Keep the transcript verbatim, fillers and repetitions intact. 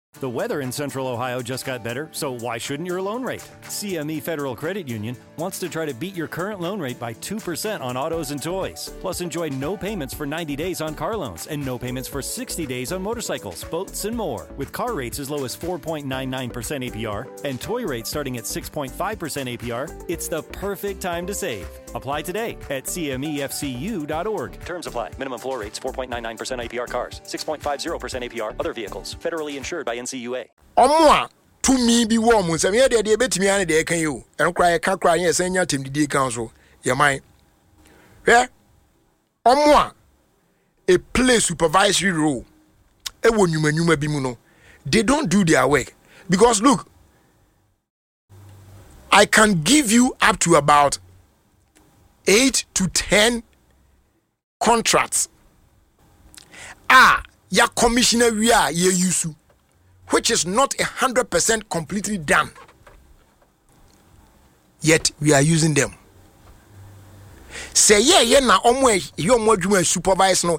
The weather in Central Ohio just got better, so why shouldn't your loan rate? C M E Federal Credit Union wants to try to beat your current loan rate by two percent on autos and toys. Plus, enjoy no payments for ninety days on car loans and no payments for sixty days on motorcycles, boats, and more. With car rates as low as four point nine nine percent A P R and toy rates starting at six point five percent A P R, it's the perfect time to save. Apply today at C M E F C U dot org. Terms apply. Minimum floor rates four point nine nine percent A P R cars, six point five zero percent A P R other vehicles. Federally insured by N C U A. Omwa to me be warm when some year they bet me and they can you and cry a can't cry yes and your team the council. Your mind. Yeah. Omwa a play supervisory role. E won you menu bimuno. They don't do their work. Because look, I can give you up to about eight to ten contracts. Ah, ya commissioner we are ye yusu, which is not a hundred percent completely done. Yet we are using them. Say yeah yeah na omwe yo mo adwuma supervise no